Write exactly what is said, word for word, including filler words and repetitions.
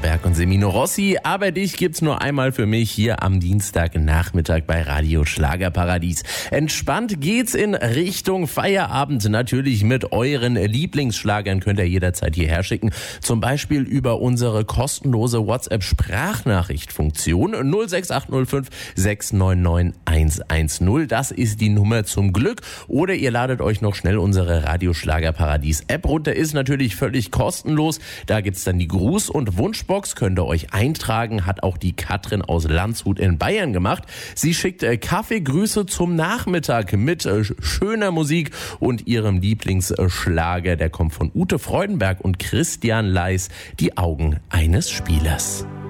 Berg und Semino Rossi. Aber dich gibt's nur einmal für mich hier am Dienstagnachmittag bei Radio Schlagerparadies. Entspannt geht's in Richtung Feierabend. Natürlich mit euren Lieblingsschlagern könnt ihr jederzeit hierher schicken. Zum Beispiel über unsere kostenlose WhatsApp-Sprachnachricht-Funktion null sechs acht null fünf sechs neun neun eins eins null. Das ist die Nummer zum Glück. Oder ihr ladet euch noch schnell unsere Radio Schlagerparadies-App runter. Ist natürlich völlig kostenlos. Da gibt's dann die Gruß- und Wunschbox. Könnt ihr euch eintragen. Hat auch die Katrin aus Landshut in Bayern gemacht. Sie schickt äh, Kaffeegrüße zum Nachmittag mit äh, schöner Musik und ihrem Lieblingsschlager. Der kommt von Ute Freudenberg und Christian Leis. Die Augen eines Spielers.